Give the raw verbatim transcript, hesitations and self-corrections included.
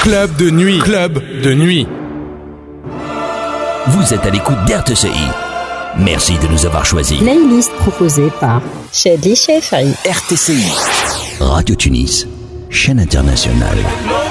Club de nuit. Club de nuit. Vous êtes à l'écoute d'R T C I. Merci de nous avoir choisis. Playlist proposée par Chadli Chefri. R T C I. Radio Tunis, chaîne internationale.